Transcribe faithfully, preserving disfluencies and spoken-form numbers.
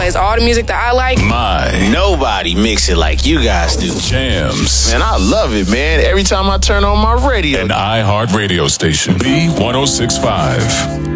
plays all the music that I like. My. Nobody mix it like you guys do. Jams. Man, I love it, man. Every time I turn on my radio. An iHeart radio station. B one oh six point five.